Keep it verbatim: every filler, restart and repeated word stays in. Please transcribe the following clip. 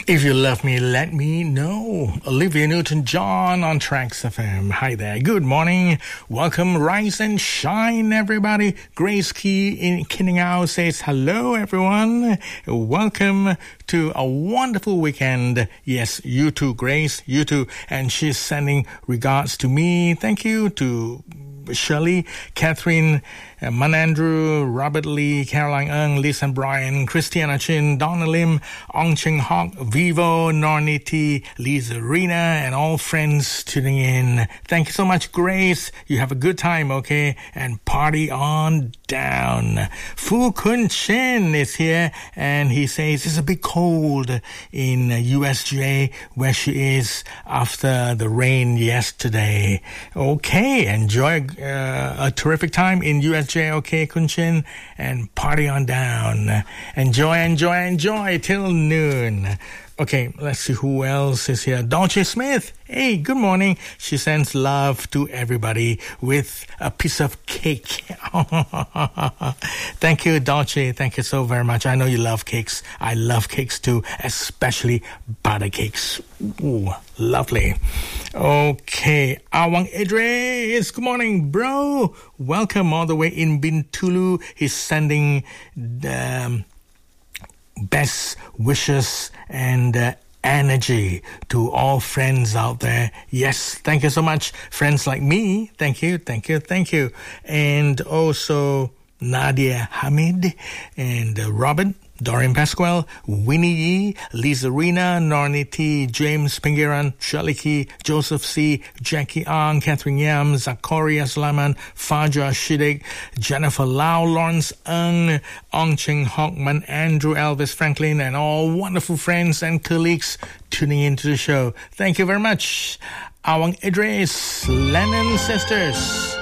If you love me, let me know. Olivia Newton-John on Tracks F M. Hi there. Good morning. Welcome, rise and shine, everybody. Grace Key in Kinningau says hello, everyone. Welcome to a wonderful weekend. Yes, you too, Grace. You too. And she's sending regards to me. Thank you to Shirley, Catherine, uh, Manandrew, Robert Lee, Caroline Ng, Lisa Bryan, Christiana Chin, Donna Lim, Ong Ching Hock, Vivo, Norniti, Lisa Rina, and all friends tuning in. Thank you so much, Grace. You have a good time, okay? And party on down. Fu Kun Chin is here, and he says it's a bit cold in uh, U S J where she is after the rain yesterday. Okay, enjoy uh, a terrific time in U S J, okay, Kun Chin, and party on down. Enjoy, enjoy, enjoy till noon. Okay, let's see who else is here. Dolce Smith. Hey, good morning. She sends love to everybody with a piece of cake. Thank you, Dolce. Thank you so very much. I know you love cakes. I love cakes too, especially butter cakes. Ooh, lovely. Okay, Awang Idris. Good morning, bro. Welcome all the way in Bintulu. He's sending the um, best wishes and uh, energy to all friends out there. Yes, thank you so much. Friends like me, thank you, thank you, thank you. And also Nadia Hamid and uh, Robert, Dorian Pasquale, Winnie Yee, Lisa Rina, Norniti, James Pingiran, Shirley Key, Joseph C., Jackie Ang, Catherine Yam, Zakori Aslaman, Faja Shidik, Jennifer Lau, Lawrence Ng, Ong Ching Hockman, Andrew Elvis Franklin, and all wonderful friends and colleagues tuning into the show. Thank you very much. Awang Idris, Lennon Sisters.